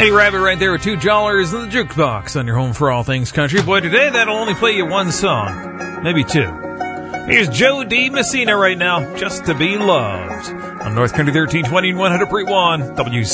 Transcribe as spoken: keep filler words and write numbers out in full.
Eddie Rabbit right there with two dollars in the jukebox on your home for all things country. Boy, today that'll only play you one song, maybe two. Here's Joe D. Messina right now, Just to Be Loved, on North Country thirteen twenty and one hundred point one W